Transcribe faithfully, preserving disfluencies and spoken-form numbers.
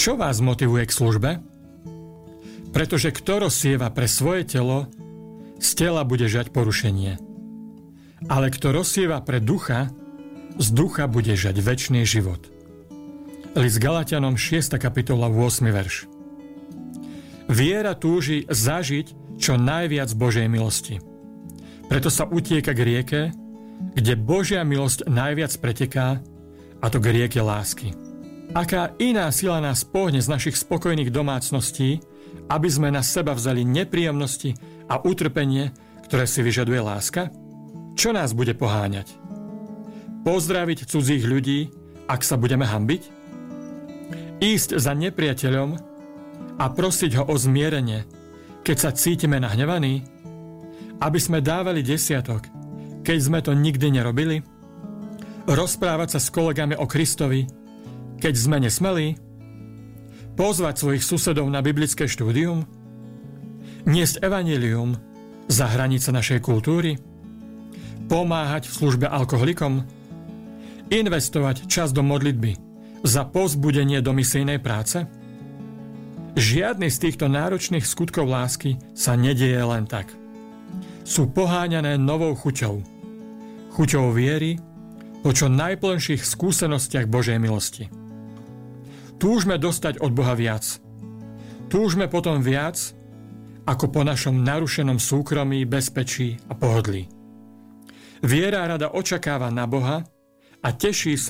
Čo vás motivuje k službe? Pretože kto rozsieva pre svoje telo, z tela bude žať porušenie. Ale kto rozsieva pre ducha, z ducha bude žať večný život. List Galatianom šiesta kapitola ôsmy verš. Viera túži zažiť čo najviac Božej milosti. Preto sa utieka k rieke, kde Božia milosť najviac preteká, a to k rieke lásky. Aká iná sila nás pohne z našich spokojných domácností, aby sme na seba vzali nepríjemnosti a utrpenie, ktoré si vyžaduje láska? Čo nás bude poháňať? Pozdraviť cudzích ľudí, ak sa budeme hanbiť? Ísť za nepriateľom a prosiť ho o zmierenie, keď sa cítime nahnevaní? Aby sme dávali desiatok, keď sme to nikdy nerobili? Rozprávať sa s kolegami o Kristovi, keď sme nesmelí? Pozvať svojich susedov na biblické štúdium? Niesť evanjelium za hranice našej kultúry? Pomáhať v službe alkoholikom? Investovať čas do modlitby za povzbudenie do misijnej práce? Žiadny z týchto náročných skutkov lásky sa nedieje len tak. Sú poháňané novou chuťou. Chuťou viery po čo najplnších skúsenostiach Božej milosti. Túžme dostať od Boha viac. Túžme potom viac, ako po našom narušenom súkromí, bezpečí a pohodlí. Viera rada očakáva na Boha a teší sa